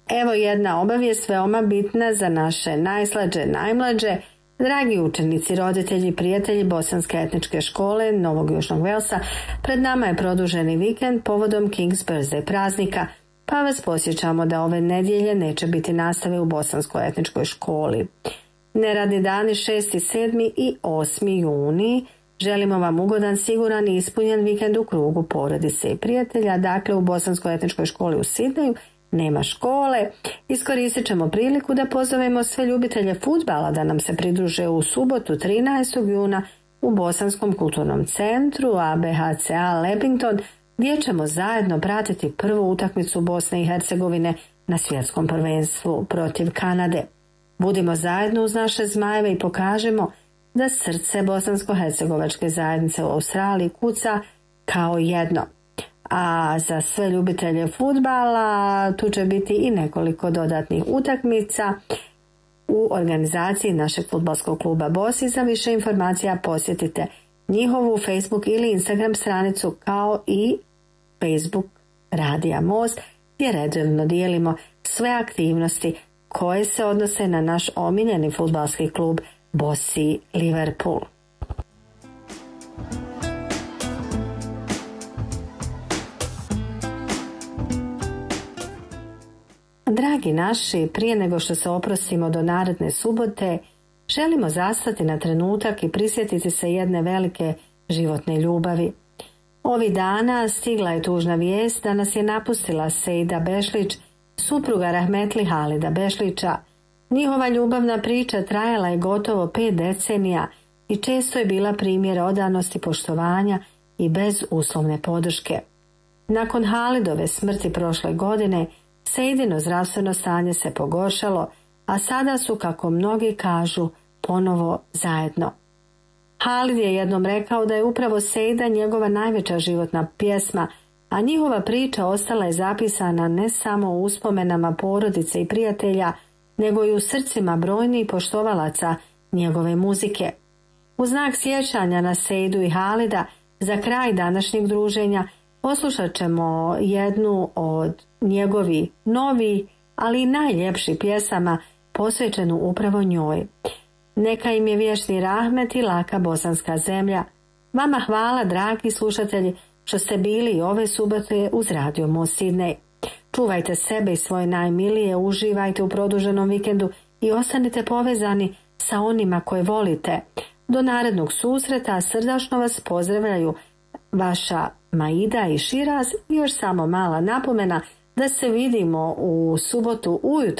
Evo jedna obavijest veoma bitna za naše najslađe, najmlađe. Dragi učenici, roditelji i prijatelji Bosanske etničke škole Novog Južnog Velsa, pred nama je produženi vikend povodom King's Birthday praznika, pa vas posjećamo da ove nedjelje neće biti nastave u Bosanskoj etničkoj školi. Neradni dani 6., 7. i 8. juni. Želimo vam ugodan, siguran i ispunjen vikend u krugu porodice i prijatelja. Dakle, u Bosanskoj etničkoj školi u Sidneju nema škole. Iskoristit ćemo priliku da pozovemo sve ljubitelje fudbala da nam se pridruže u subotu 13. juna u Bosanskom kulturnom centru ABHCA Lepington, gdje ćemo zajedno pratiti prvu utakmicu Bosne i Hercegovine na svjetskom prvenstvu protiv Kanade. Budimo zajedno uz naše zmajeve i pokažemo da srce bosansko-hercegovačke zajednice u Australiji kuca kao jedno. A za sve ljubitelje fudbala tu će biti i nekoliko dodatnih utakmica u organizaciji našeg fudbalskog kluba Bosi. Za više informacija posjetite njihovu Facebook ili Instagram stranicu kao i Facebook Radija Most, gdje redovno dijelimo sve aktivnosti koje se odnose na naš omiljeni fudbalski klub Bosi Liverpool. Dragi naši, prije nego što se oprostimo do naredne subote, želimo zastati na trenutak i prisjetiti se jedne velike životne ljubavi. Ovih dana stigla je tužna vijest da nas je napustila Sejda Bešlić, supruga rahmetli Halida Bešlića. Njihova ljubavna priča trajala je gotovo 5 decenija i često je bila primjer odanosti, poštovanja i bezuslovne podrške. Nakon Halidove smrti prošle godine, Sejdino zdravstveno stanje se pogoršalo, a sada su, kako mnogi kažu, ponovo zajedno. Halid je jednom rekao da je upravo Sejda njegova najveća životna pjesma, a njihova priča ostala je zapisana ne samo u uspomenama porodice i prijatelja, nego i u srcima brojnih poštovalaca njegove muzike. U znak sjećanja na Sejdu i Halida, za kraj današnjeg druženja poslušat ćemo jednu od njegovi novi, ali i najljepših pjesama posvećenu upravo njoj. Neka im je vječni rahmet i laka bosanska zemlja. Vama hvala, dragi slušatelji, što ste bili i ove subote uz Radio Most Sidney. Čuvajte sebe i svoje najmilije, uživajte u produženom vikendu i ostanite povezani sa onima koje volite. Do narednog susreta srdačno vas pozdravljaju vaša Maida i Širaz. Još samo mala napomena da se vidimo u subotu ujutro